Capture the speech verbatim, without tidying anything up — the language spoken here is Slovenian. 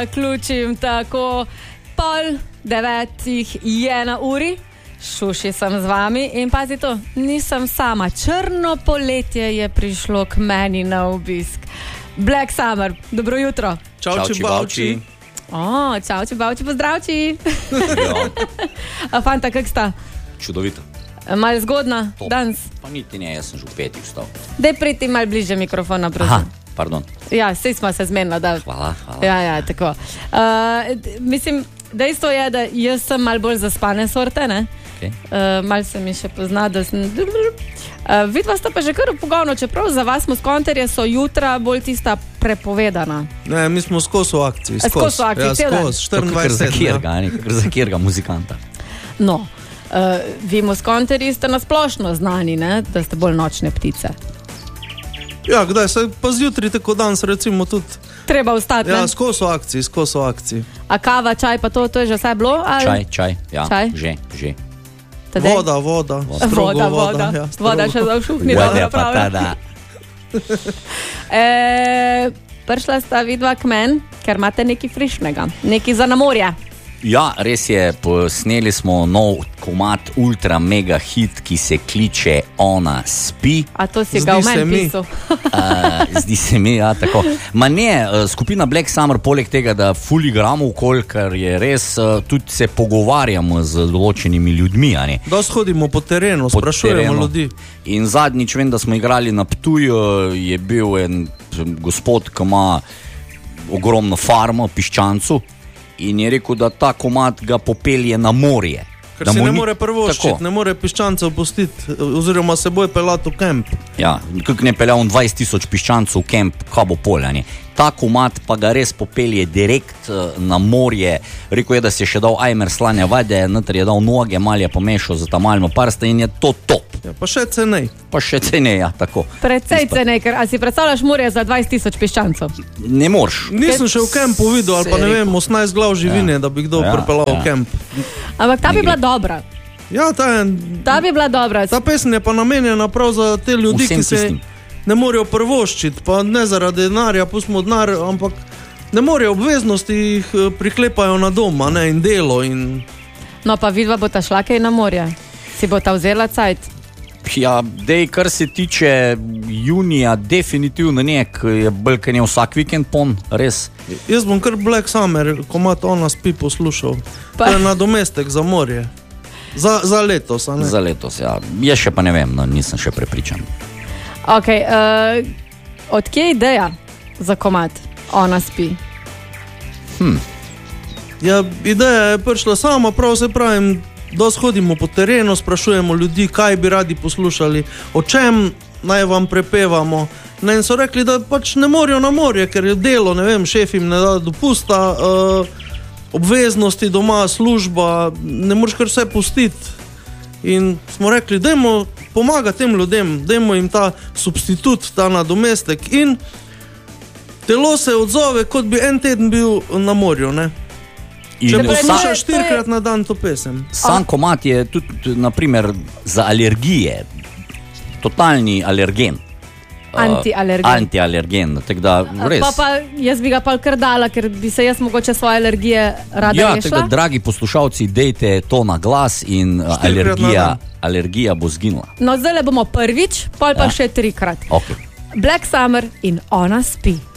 Ključim tako pol devetih je na uri. Šuši sem z vami in pazi to, nisem sama. Črno poletje je prišlo k meni na obisk. Black Summer, dobro jutro. Čau, čibavči. O, čau, čibavči, pozdravči. A fanta, kak sta? Čudovito. Mal zgodna, Top. danes? Pa niti ne, jaz sem že v petih vstal. Daj priti mal bliže mikrofona, prosim. Aha, pardon. Ja, sej smo se zmenila, da... Hvala, hvala. Ja, ja, tako. Uh, mislim, dejstvo je, da jaz sem mal bolj zaspane sorte, ne? Okay. Uh, mal se mi še pozna, da sem... Uh, vidva sta pa že kar pogovno, čeprav za vas muskonterje so jutra bolj tista prepovedana. Ne, mi smo skos v akciji. Skos v akciji, ja, cel dan. skos, štiriindvajset Za kjerga, ne, kakor za kjerga muzikanta. No, uh, vi muskonterji ste nasplošno znani, ne? Da ste bolj nočne ptice. Ja, kdaj se pa zjutri tako danes recimo tudi. Treba vstati, Ja, ne? skos v akciji, skos v akciji. A kava, čaj pa to, to je že vse bilo? Ali? Čaj, čaj, ja, Čaj? že, že. Tadej? Voda, voda, strogo Voda, voda. ja, Voda še za všuhni, da Vode je pa prav. tada. E, prišla sta vidva k men, ker imate nekaj frišnega, nekaj za na morje. Ja, res je, posneli smo nov komad ultra mega hit, ki se kliče Ona spi. A to si Zdi ga v se meni mi. pisal. Uh, zdi se mi, ja, tako. Ma ne, uh, skupina Black Summer, poleg tega, da ful igramo v kol, ker je res, uh, tudi se pogovarjamo z določenimi ljudmi, a ne. Da shodimo po terenu, Po sprašujemo terenu. ljudi. In zadnjič vem, da smo igrali na Ptuju, je bil en gospod, ki ima ogromno farmo, piščancu, in je rekel, da ta komad ga popelje na morje. Ker Da si mu ne ni- more prvoščiti, Tako. ne more piščancev pustiti, oziroma se boje pelati v kemp. Ja, kako ne pelja on dvajset tisoč piščancev v kemp, kaj bo poljanje. Ta komad pa ga res popelje direkt eh, na morje. Rekel je, da si je še dal ajmer slane vade, noter je dal noge, mal je pomešal za tamalno parste in je to top. Ja, pa še cenej. Pa še ceneja, tako. Precej cenej, ker a si predstavljaš morje za dvajset tisoč piščancov? Ne moreš. Nisem še v kempu videl, ali pa Se ne rekel. vem, osemnajst glav živine, da bi kdo Ja, pripelal ja. v kemp. Ampak ta Ne bi gre. bila dobra. Ja, ta, je, Ta bi bila dobra. ta pesem je pa namenjena prav za te ljudi, Vsem ki se tistim. ne morejo prvoščiti, pa ne zaradi denarja, pustimo denar, ampak ne morejo obveznosti, jih eh, priklepajo na dom, a ne, in delo. In... No pa vidva bo ta šla kaj na morje. Si bo ta vzela cajt. Ja, dej, kar se tiče junija, definitivno ne, ker je bolj, ker je vsak vikend pon, res. Jaz bom kar Black Summer, komat Ona spi poslušal. Pa- To je nadomestek za morje. Za, za letos, a ne? Za letos, ja. Jaz še pa ne vem, no, nisem še prepričan. Ok, uh, odkje je ideja za komad Ona spi? Ja, ideja je prišla sama, prav se pravim, da shodimo po terenu, sprašujemo ljudi, kaj bi radi poslušali, o čem naj vam prepevamo. Ne, in so rekli, da pač ne morejo na morje, ker je delo, ne vem, šef jim ne da dopusta, uh, obveznosti doma, služba, ne moreš kar vse pustiti. In smo rekli, dajmo pomagati tem ljudem, dajmo jim ta substitut, ta nadomestek, in telo se odzove, kot bi en teden bil na morju, ne? In Če to je- to poslušaš je- štirikrat na dan to pesem. sam komad je tudi, naprimer, za alergije, totalni alergen. Antialergen. Uh, antialergen, tako da res. Pa, pa jaz bi ga pa kar dala, ker bi se jaz mogoče svoje alergije rada Ja, tako da, rešila. dragi poslušalci, dejte to na glas in uh, Štirikrat na alergija, dan. alergija bo zginila. No, zdaj le bomo prvič, pol pa Ja. še trikrat. Okay. Black Summer in Ona spi.